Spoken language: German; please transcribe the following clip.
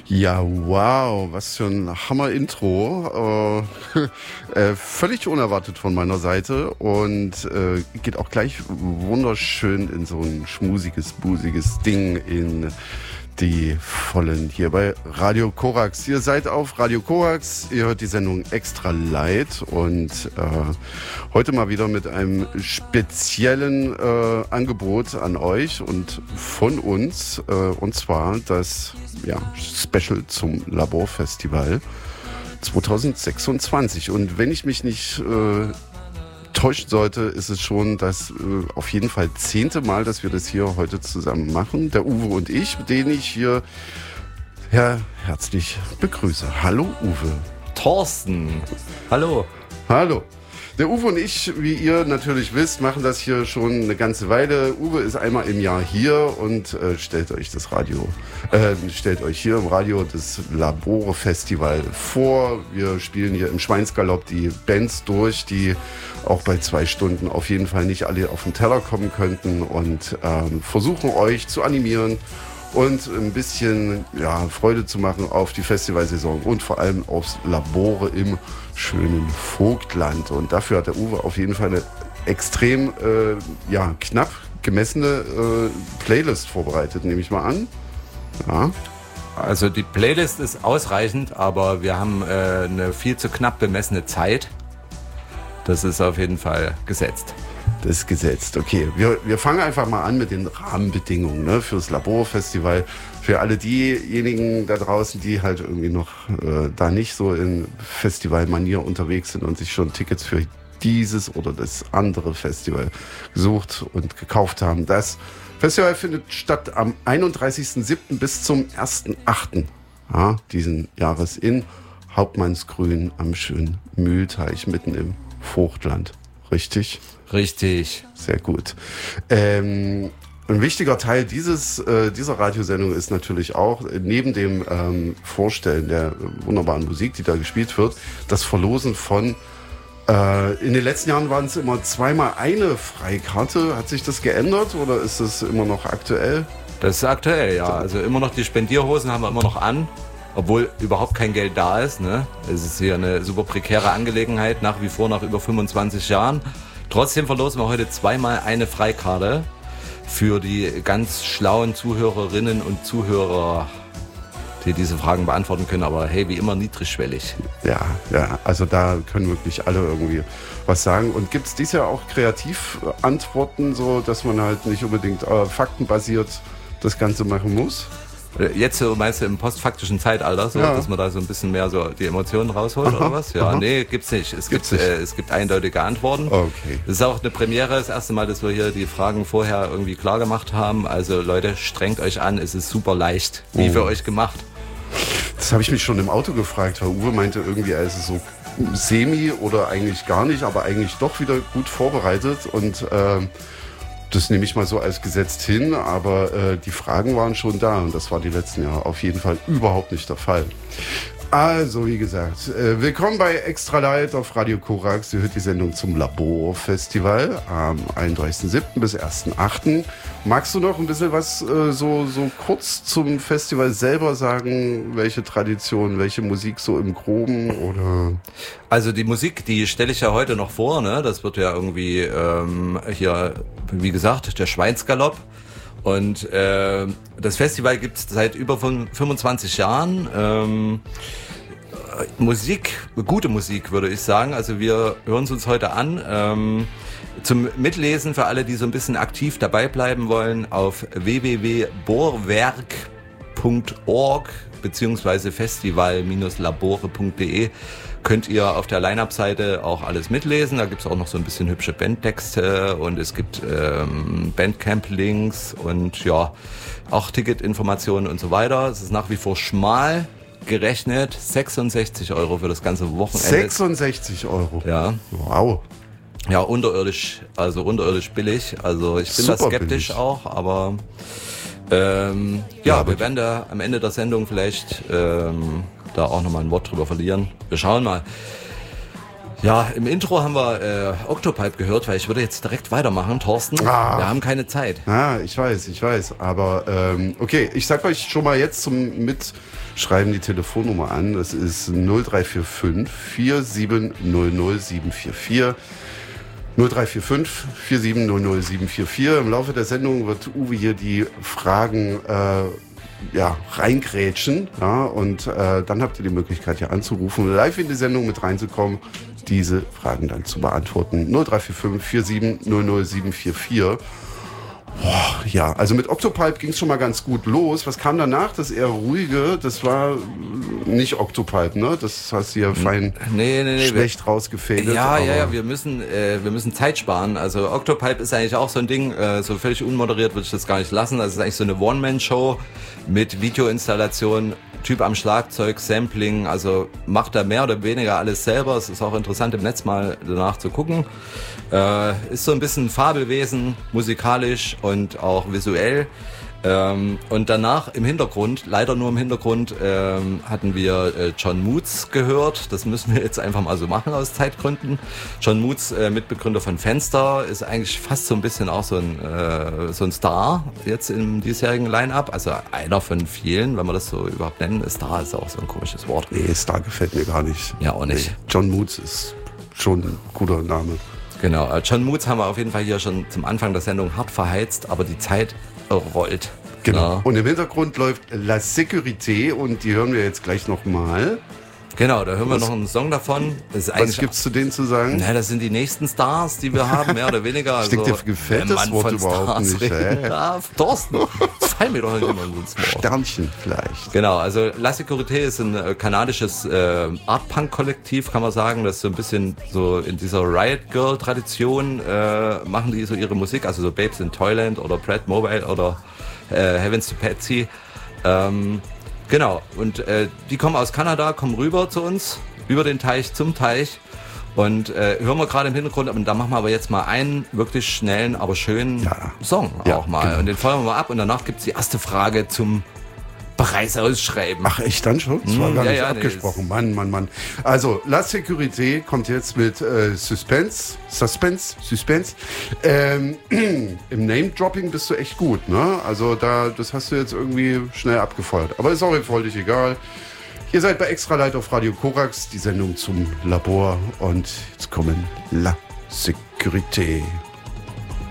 Ja, wow, was für ein Hammer-Intro. Völlig unerwartet von meiner Seite und geht auch gleich wunderschön in so ein schmusiges, busiges Ding in die Vollen hier bei Radio Korax. Ihr seid auf Radio Korax, ihr hört die Sendung Extra Light und heute mal wieder mit einem speziellen Angebot an euch und von uns, und zwar das Special zum Laborfestival 2026. Und wenn ich mich nicht täuschen sollte, ist es schon das auf jeden Fall 10. Mal, dass wir das hier heute zusammen machen. Der Uwe und ich, den ich hier herzlich begrüße. Hallo Uwe. Thorsten. Hallo. Hallo. Der Uwe und ich, wie ihr natürlich wisst, machen das hier schon eine ganze Weile. Uwe ist einmal im Jahr hier und stellt euch hier im Radio das Labore-Festival vor. Wir spielen hier im Schweinsgalopp die Bands durch, die auch bei 2 Stunden auf jeden Fall nicht alle auf den Teller kommen könnten und versuchen euch zu animieren und ein bisschen Freude zu machen auf die Festivalsaison und vor allem aufs Labore im schönen Vogtland. Und dafür hat der Uwe auf jeden Fall eine extrem knapp gemessene Playlist vorbereitet, nehme ich mal an. Ja. Also die Playlist ist ausreichend, aber wir haben eine viel zu knapp bemessene Zeit. Das ist auf jeden Fall gesetzt. Das ist gesetzt. Okay, wir fangen einfach mal an mit den Rahmenbedingungen fürs Laborfestival. Für alle diejenigen da draußen, die halt irgendwie noch da nicht so in Festivalmanier unterwegs sind und sich schon Tickets für dieses oder das andere Festival gesucht und gekauft haben. Das Festival findet statt am 31.07. bis zum 1.08. Diesen Jahres in Hauptmannsgrün am schönen Mühlteich mitten im Vogtland. Richtig? Richtig. Sehr gut. Ein wichtiger Teil dieser Radiosendung ist natürlich auch, neben dem Vorstellen der wunderbaren Musik, die da gespielt wird, das Verlosen von, in den letzten Jahren waren es immer 2-mal eine Freikarte. Hat sich das geändert oder ist es immer noch aktuell? Das ist aktuell, ja. Also immer noch die Spendierhosen haben wir immer noch an. Obwohl überhaupt kein Geld da ist. Ne? Es ist hier eine super prekäre Angelegenheit, nach wie vor nach über 25 Jahren. Trotzdem verlosen wir heute 2-mal eine Freikarte für die ganz schlauen Zuhörerinnen und Zuhörer, die diese Fragen beantworten können. Aber hey, wie immer niedrigschwellig. Ja, also da können wirklich alle irgendwie was sagen. Und gibt es dieses Jahr auch Kreativantworten, so dass man halt nicht unbedingt faktenbasiert das Ganze machen muss? Jetzt so meinst du im postfaktischen Zeitalter, so, dass man da so ein bisschen mehr so die Emotionen rausholt oder was? Ja, nee, gibt's nicht. Es gibt eindeutige Antworten. Okay. Das ist auch eine Premiere, das erste Mal, dass wir hier die Fragen vorher irgendwie klar gemacht haben. Also Leute, strengt euch an, es ist super leicht. Wie für euch gemacht. Das habe ich mich schon im Auto gefragt, weil Uwe meinte irgendwie, er ist so semi oder eigentlich gar nicht, aber eigentlich doch wieder gut vorbereitet und das nehme ich mal so als gesetzt hin, aber die Fragen waren schon da und das war die letzten Jahre auf jeden Fall überhaupt nicht der Fall. Also, wie gesagt, willkommen bei Extra Light auf Radio Korax. Ihr hört die Sendung zum Laborfestival am 31.07. bis 1.08. Magst du noch ein bisschen was so kurz zum Festival selber sagen? Welche Tradition, welche Musik so im Groben? Oder? Also die Musik, die stelle ich ja heute noch vor. Ne? Das wird ja irgendwie hier, wie gesagt, der Schweinsgalopp. Und das Festival gibt es seit über 25 Jahren. Musik, gute Musik würde ich sagen. Also wir hören es uns heute an. Zum Mitlesen für alle, die so ein bisschen aktiv dabei bleiben wollen, auf www.bohrwerk.org beziehungsweise festival-labore.de könnt ihr auf der Line-Up-Seite auch alles mitlesen. Da gibt's auch noch so ein bisschen hübsche Bandtexte und es gibt Bandcamp-Links und ja, auch Ticketinformationen und so weiter. Es ist nach wie vor schmal gerechnet. 66 € für das ganze Wochenende. 66 €? Ja. Wow. Ja, unterirdisch billig. Also ich bin da skeptisch billig auch, aber wir werden da am Ende der Sendung vielleicht da auch nochmal ein Wort drüber verlieren. Wir schauen mal. Ja, im Intro haben wir Octopipe gehört, weil ich würde jetzt direkt weitermachen, Thorsten. Wir haben keine Zeit. Ich weiß. Aber okay, ich sag euch schon mal jetzt zum Mitschreiben die Telefonnummer an. Das ist 0345 4700 744. 0345 4700 744. Im Laufe der Sendung wird Uwe hier die Fragen reingrätschen. Ja, und dann habt ihr die Möglichkeit, hier anzurufen, live in die Sendung mit reinzukommen, diese Fragen dann zu beantworten. 0345 4700 744. Ja, also mit Octopipe ging es schon mal ganz gut los. Was kam danach? Das eher ruhige, das war nicht Octopipe, ne? Das hast du ja fein schlecht rausgefädelt. Ja, wir müssen Zeit sparen. Also Octopipe ist eigentlich auch so ein Ding, so völlig unmoderiert würde ich das gar nicht lassen. Das ist eigentlich so eine One-Man-Show mit Videoinstallation, Typ am Schlagzeug, Sampling, also macht er mehr oder weniger alles selber. Es ist auch interessant im Netz mal danach zu gucken. Ist so ein bisschen Fabelwesen, musikalisch und auch visuell. Und danach im Hintergrund, leider nur im Hintergrund, hatten wir John Moots gehört. Das müssen wir jetzt einfach mal so machen aus Zeitgründen. John Moots, Mitbegründer von Fenster, ist eigentlich fast so ein bisschen auch so ein Star jetzt im diesjährigen Line-Up. Also einer von vielen, wenn man das so überhaupt nennen. Star ist auch so ein komisches Wort. Nee, Star gefällt mir gar nicht. Ja, auch nicht. Nee, John Moots ist schon ein guter Name. Genau, John Moots haben wir auf jeden Fall hier schon zum Anfang der Sendung hart verheizt, aber die Zeit rollt. Genau. Ja. Und im Hintergrund läuft La Sécurité und die hören wir jetzt gleich nochmal. Genau, da hören wir noch einen Song davon. Was gibt's zu denen zu sagen? Na, das sind die nächsten Stars, die wir haben, mehr oder weniger. Ich denke, dir gefällt das Wort überhaupt nicht. Ja, Thorsten, das fallen mir doch nicht immer ins Wort. Sternchen vielleicht. Genau, also La Sécurité ist ein kanadisches Art-Punk-Kollektiv, kann man sagen. Das ist so ein bisschen so in dieser Riot-Girl-Tradition machen die so ihre Musik. Also so Babes in Toyland oder Brad Mobile oder Heavens to Patsy. Genau, und die kommen aus Kanada, kommen rüber zu uns, über den Teich zum Teich und hören wir gerade im Hintergrund, und da machen wir aber jetzt mal einen wirklich schnellen, aber schönen Song auch mal. Genau. Und den feuern wir mal ab und danach gibt's die erste Frage zum Preis ausschreiben. Ach, echt dann schon? Das war gar nicht abgesprochen. Nee, Mann. Also, La Sécurité kommt jetzt mit Suspense. Im Name-Dropping bist du echt gut, ne? Also, das hast du jetzt irgendwie schnell abgefeuert. Aber ist auch völlig egal. Ihr seid bei Extra Light auf Radio Korax, die Sendung zum Labor. Und jetzt kommen La Sécurité.